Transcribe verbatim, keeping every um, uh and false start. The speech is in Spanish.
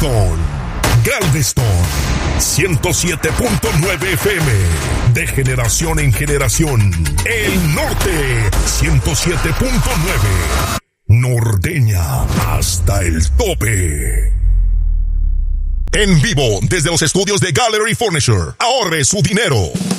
Galveston. Galveston. ciento siete punto nueve F M. De generación en generación. El norte. ciento siete punto nueve. Norteña hasta el tope. En vivo desde los estudios de Gallery Furniture. Ahorre su dinero.